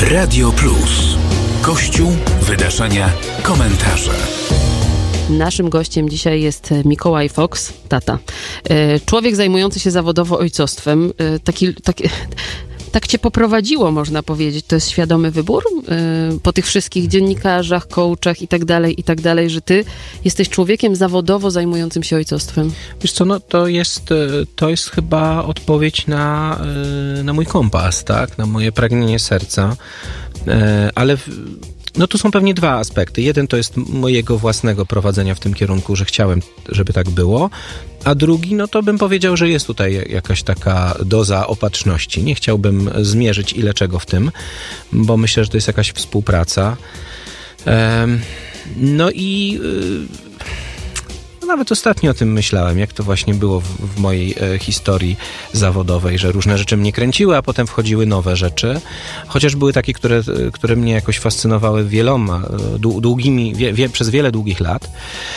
Radio Plus. Kościół, wydarzenia, komentarze. Naszym gościem dzisiaj jest Mikołaj Fox, tata. Człowiek zajmujący się zawodowo ojcostwem. Tak cię poprowadziło, można powiedzieć. To jest świadomy wybór? Po tych wszystkich dziennikarzach, coachach i tak dalej, że ty jesteś człowiekiem zawodowo zajmującym się ojcostwem. Wiesz co, no to jest chyba odpowiedź na mój kompas, tak? Na moje pragnienie serca. Ale no tu są pewnie dwa aspekty. Jeden to jest mojego własnego prowadzenia w tym kierunku, że chciałem, żeby tak było. A drugi, no to bym powiedział, że jest tutaj jakaś taka doza opatrzności. Nie chciałbym zmierzyć ile czego w tym, bo myślę, że to jest jakaś współpraca. No i nawet ostatnio o tym myślałem, jak to właśnie było w mojej historii zawodowej, że różne rzeczy mnie kręciły, a potem wchodziły nowe rzeczy. Chociaż były takie, które mnie jakoś fascynowały wieloma, przez wiele długich lat.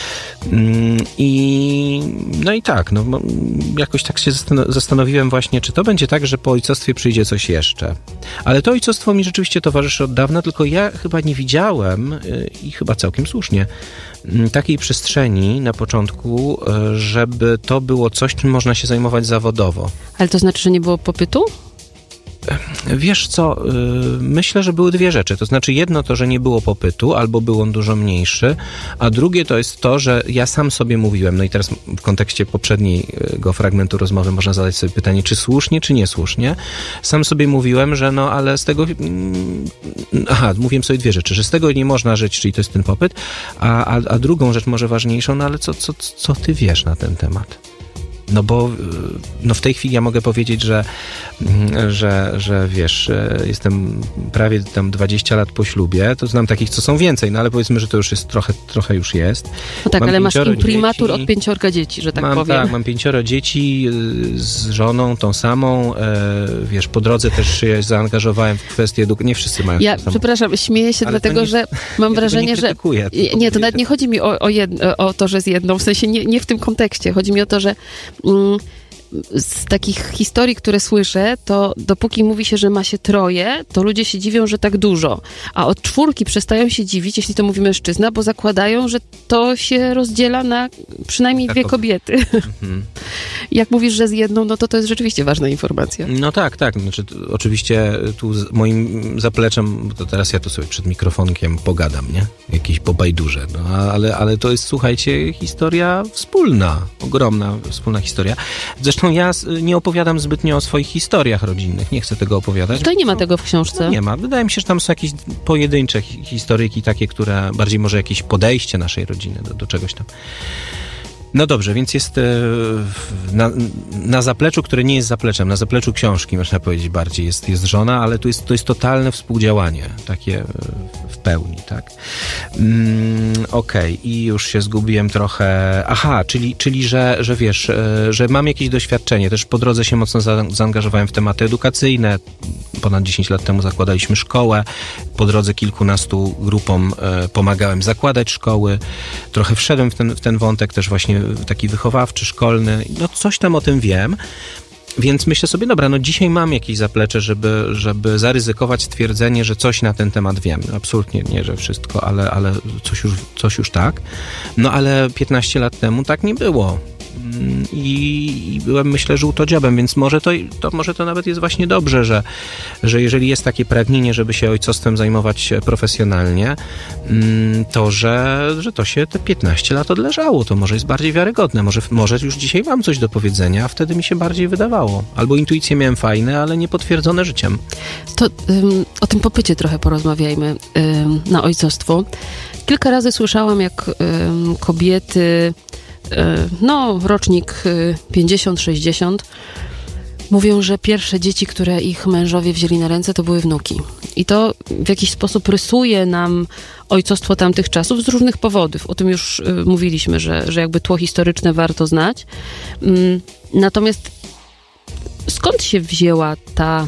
No i tak, jakoś tak się zastanowiłem właśnie, czy to będzie tak, że po ojcostwie przyjdzie coś jeszcze. Ale to ojcostwo mi rzeczywiście towarzyszy od dawna, tylko ja chyba nie widziałem i chyba całkiem słusznie takiej przestrzeni na początku, żeby to było coś, czym można się zajmować zawodowo. Ale to znaczy, że nie było popytu? Wiesz co, myślę, że były dwie rzeczy. To znaczy jedno to, że nie było popytu, albo był on dużo mniejszy, a drugie to jest to, że ja sam sobie mówiłem, no i teraz w kontekście poprzedniego fragmentu rozmowy można zadać sobie pytanie, czy słusznie, czy niesłusznie. Sam sobie mówiłem, że no ale z tego... mówiłem sobie dwie rzeczy, że z tego nie można żyć, czyli to jest ten popyt, a drugą rzecz może ważniejszą, no ale co ty wiesz na ten temat? No bo w tej chwili ja mogę powiedzieć, że wiesz, jestem prawie tam 20 lat po ślubie, to znam takich, co są więcej, no ale powiedzmy, że to już jest trochę już jest. No tak, ale masz imprimatur od 5 dzieci, że tak powiem. Tak, mam 5 dzieci z żoną tą samą, wiesz, po drodze też się zaangażowałem w kwestię edukacji. Nie wszyscy mają Ja, przepraszam, śmieję się dlatego, że mam wrażenie, że... Nie, to nawet nie chodzi mi o to, że z jedną, w sensie nie w tym kontekście. Chodzi mi o to, że z takich historii, które słyszę, to dopóki mówi się, że ma się 3, to ludzie się dziwią, że tak dużo. A od 4 przestają się dziwić, jeśli to mówi mężczyzna, bo zakładają, że to się rozdziela na przynajmniej 2 kobiety. Mhm. Jak mówisz, że z jedną, no to jest rzeczywiście ważna informacja. No tak. Znaczy, oczywiście tu z moim zapleczem, to teraz ja tu sobie przed mikrofonkiem pogadam, nie? Jakieś pobajdurze. No, ale to jest, słuchajcie, historia wspólna. Ogromna wspólna historia. Zresztą ja nie opowiadam zbytnio o swoich historiach rodzinnych. Nie chcę tego opowiadać. To nie ma tego w książce. No nie ma. Wydaje mi się, że tam są jakieś pojedyncze historyjki takie, które bardziej może jakieś podejście naszej rodziny do czegoś tam. No dobrze, więc jest na zapleczu, które nie jest zapleczem, na zapleczu książki, można powiedzieć bardziej, jest żona, ale to jest totalne współdziałanie, takie w pełni, tak? Okej, i już się zgubiłem trochę. Czyli że wiesz, że mam jakieś doświadczenie, też po drodze się mocno zaangażowałem w tematy edukacyjne. Ponad 10 lat temu zakładaliśmy szkołę, po drodze kilkunastu grupom pomagałem zakładać szkoły, trochę wszedłem w ten wątek też właśnie taki wychowawczy, szkolny, no coś tam o tym wiem, więc myślę sobie, dobra, no dzisiaj mam jakieś zaplecze, żeby zaryzykować stwierdzenie, że coś na ten temat wiem. Absolutnie nie, że wszystko, ale coś już tak. No ale 15 lat temu tak nie było. I byłem, myślę, żółtodziobem, więc może to nawet jest właśnie dobrze, że jeżeli jest takie pragnienie, żeby się ojcostwem zajmować profesjonalnie, to że to się te 15 lat odleżało, to może jest bardziej wiarygodne, może już dzisiaj mam coś do powiedzenia, a wtedy mi się bardziej wydawało. Albo intuicje miałem fajne, ale niepotwierdzone życiem. To o tym popycie trochę porozmawiajmy na ojcostwo. Kilka razy słyszałam, jak kobiety, rocznik 50-60, mówią, że pierwsze dzieci, które ich mężowie wzięli na ręce, to były wnuki. I to w jakiś sposób rysuje nam ojcostwo tamtych czasów z różnych powodów. O tym już mówiliśmy, że jakby tło historyczne warto znać. Natomiast skąd się wzięła ta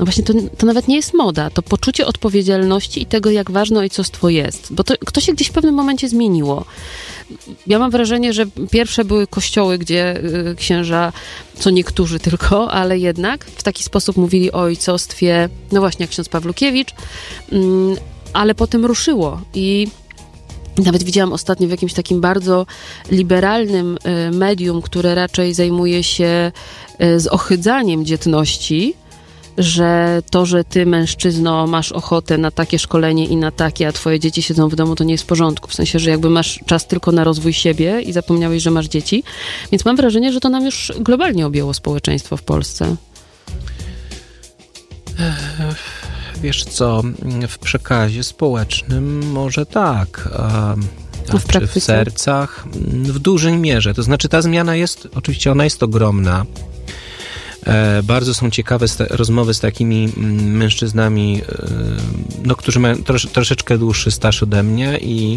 No właśnie, to nawet nie jest moda, to poczucie odpowiedzialności i tego, jak ważne ojcostwo jest. Bo to się gdzieś w pewnym momencie zmieniło. Ja mam wrażenie, że pierwsze były kościoły, gdzie księża, co niektórzy tylko, ale jednak w taki sposób mówili o ojcostwie, no właśnie jak ksiądz Pawlukiewicz, ale potem ruszyło i nawet widziałam ostatnio w jakimś takim bardzo liberalnym medium, które raczej zajmuje się zohydzaniem dzietności, że to, że ty, mężczyzno, masz ochotę na takie szkolenie i na takie, a twoje dzieci siedzą w domu, to nie jest w porządku. W sensie, że jakby masz czas tylko na rozwój siebie i zapomniałeś, że masz dzieci. Więc mam wrażenie, że to nam już globalnie objęło społeczeństwo w Polsce. Wiesz co, w przekazie społecznym może tak, a czy w sercach w dużej mierze. To znaczy ta zmiana jest, oczywiście ona jest ogromna. Bardzo są ciekawe rozmowy z takimi mężczyznami, no, którzy mają troszeczkę dłuższy staż ode mnie i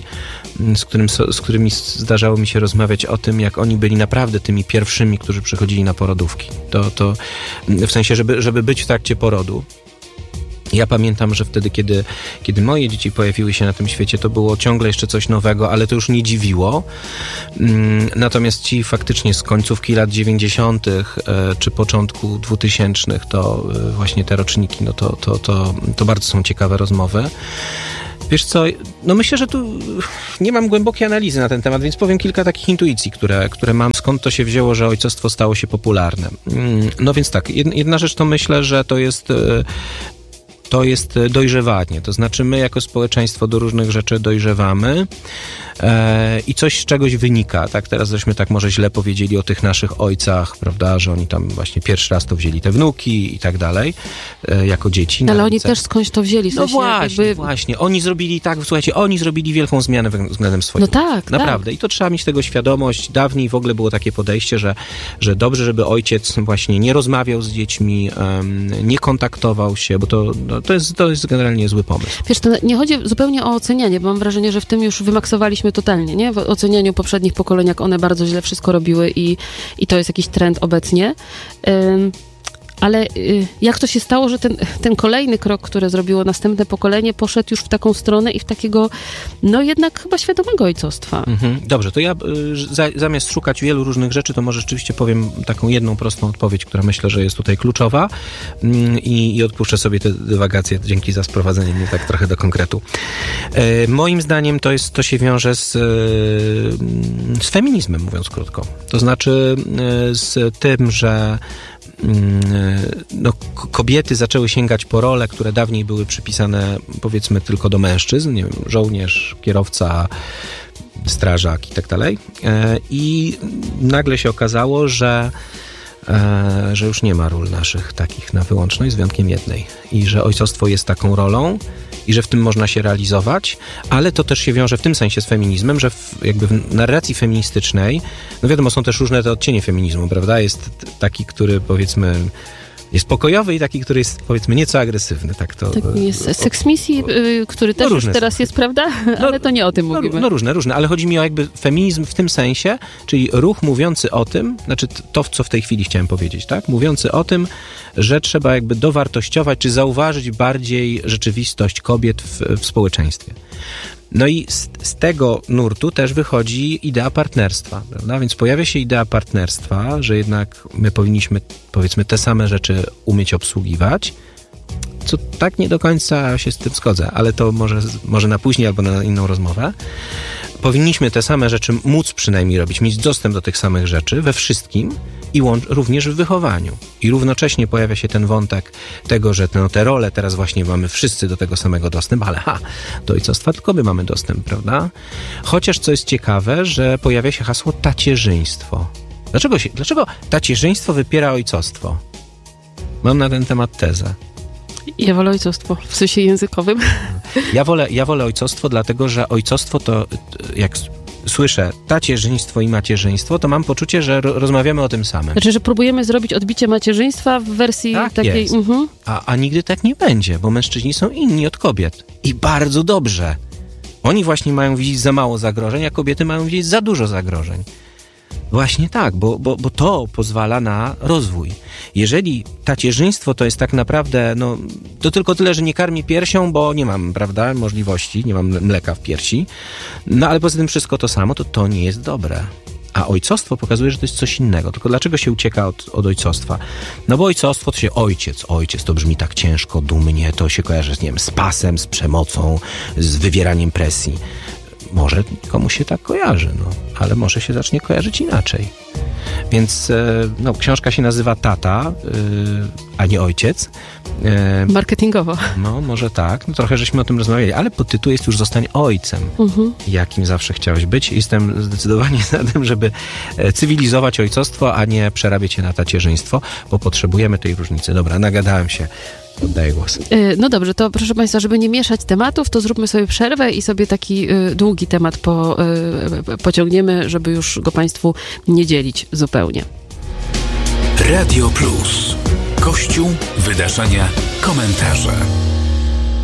z którymi zdarzało mi się rozmawiać o tym, jak oni byli naprawdę tymi pierwszymi, którzy przychodzili na porodówki. To w sensie, żeby być w trakcie porodu. Ja pamiętam, że wtedy, kiedy moje dzieci pojawiły się na tym świecie, to było ciągle jeszcze coś nowego, ale to już nie dziwiło. Natomiast ci faktycznie z końcówki lat 90. Czy początku 2000, to właśnie te roczniki, no to bardzo są ciekawe rozmowy. Wiesz co, no myślę, że tu nie mam głębokiej analizy na ten temat, więc powiem kilka takich intuicji, które mam, skąd to się wzięło, że ojcostwo stało się popularne. No więc tak, jedna rzecz to myślę, że to jest dojrzewanie. To znaczy my jako społeczeństwo do różnych rzeczy dojrzewamy i coś z czegoś wynika. Tak, teraz żeśmy tak może źle powiedzieli o tych naszych ojcach, prawda, że oni tam właśnie pierwszy raz to wzięli te wnuki i tak dalej, jako dzieci. Ale oni też skądś to wzięli. W sensie, no właśnie. Oni zrobili tak, słuchajcie, oni zrobili wielką zmianę względem swoich. No tak, naprawdę. Tak. I to trzeba mieć tego świadomość. Dawniej w ogóle było takie podejście, że dobrze, żeby ojciec właśnie nie rozmawiał z dziećmi, nie kontaktował się, bo to jest generalnie zły pomysł. Wiesz, to nie chodzi zupełnie o ocenianie, bo mam wrażenie, że w tym już wymaksowaliśmy totalnie, nie? W ocenianiu poprzednich pokoleń, jak one bardzo źle wszystko robiły i to jest jakiś trend obecnie. Ale jak to się stało, że ten kolejny krok, który zrobiło następne pokolenie, poszedł już w taką stronę i w takiego, no jednak chyba świadomego ojcostwa. Dobrze, to ja zamiast szukać wielu różnych rzeczy, to może rzeczywiście powiem taką jedną prostą odpowiedź, która myślę, że jest tutaj kluczowa i odpuszczę sobie te dywagacje. Dzięki za sprowadzenie mnie tak trochę do konkretu. Moim zdaniem to się wiąże z feminizmem, mówiąc krótko. To znaczy z tym, że no, kobiety zaczęły sięgać po role, które dawniej były przypisane, powiedzmy, tylko do mężczyzn, nie wiem, żołnierz, kierowca, strażak i tak dalej. I nagle się okazało, że już nie ma ról naszych takich na wyłączność, z wyjątkiem jednej. I że ojcostwo jest taką rolą i że w tym można się realizować, ale to też się wiąże w tym sensie z feminizmem, że jakby w narracji feministycznej, no wiadomo, są też różne te odcienie feminizmu, prawda? Jest taki, który powiedzmy jest pokojowy i taki, który jest powiedzmy nieco agresywny. Tak jest seks misji, który też już teraz jest, prawda? Ale to nie o tym mówimy. No różne, ale chodzi mi o jakby feminizm w tym sensie, czyli ruch mówiący o tym, znaczy to, co w tej chwili chciałem powiedzieć, tak? Mówiący o tym, że trzeba jakby dowartościować, czy zauważyć bardziej rzeczywistość kobiet w społeczeństwie. No i z tego nurtu też wychodzi idea partnerstwa, prawda? Więc pojawia się idea partnerstwa, że jednak my powinniśmy, powiedzmy, te same rzeczy umieć obsługiwać, co tak nie do końca się z tym zgodzę, ale to może na później albo na inną rozmowę. Powinniśmy te same rzeczy móc przynajmniej robić, mieć dostęp do tych samych rzeczy we wszystkim i również w wychowaniu. I równocześnie pojawia się ten wątek tego, że te role teraz właśnie mamy wszyscy do tego samego dostęp, ale do ojcostwa tylko my mamy dostęp, prawda? Chociaż co jest ciekawe, że pojawia się hasło tacierzyństwo. Dlaczego tacierzyństwo wypiera ojcostwo? Mam na ten temat tezę. Ja wolę ojcostwo, w sensie językowym. Ja wolę ojcostwo, dlatego że ojcostwo to, jak słyszę tacierzyństwo i macierzyństwo, to mam poczucie, że rozmawiamy o tym samym. Znaczy, że próbujemy zrobić odbicie macierzyństwa w wersji tak takiej... Jest. A nigdy tak nie będzie, bo mężczyźni są inni od kobiet. I bardzo dobrze. Oni właśnie mają widzieć za mało zagrożeń, a kobiety mają widzieć za dużo zagrożeń. Właśnie tak, bo to pozwala na rozwój. Jeżeli tacierzyństwo to jest tak naprawdę, no, to tylko tyle, że nie karmi piersią, bo nie mam, prawda, możliwości, nie mam mleka w piersi, no ale poza tym wszystko to samo, to nie jest dobre. A ojcostwo pokazuje, że to jest coś innego. Tylko dlaczego się ucieka od ojcostwa? No bo ojcostwo to się ojciec to brzmi tak ciężko, dumnie, to się kojarzy, nie wiem, z pasem, z przemocą, z wywieraniem presji. Może komuś się tak kojarzy, no, ale może się zacznie kojarzyć inaczej. Więc no, książka się nazywa Tata, a nie Ojciec. Marketingowo. No, może tak. No, trochę żeśmy o tym rozmawiali, ale podtytuł jest już Zostań ojcem. Jakim zawsze chciałeś być. Jestem zdecydowanie za tym, żeby cywilizować ojcostwo, a nie przerabiać je na tacierzyństwo, bo potrzebujemy tej różnicy. Dobra, nagadałem się. Oddaję głos. No dobrze, to proszę Państwa, żeby nie mieszać tematów, to zróbmy sobie przerwę i sobie taki długi temat pociągniemy, żeby już go Państwu nie dzielić zupełnie. Radio Plus. Kościół, wydarzenia, komentarze.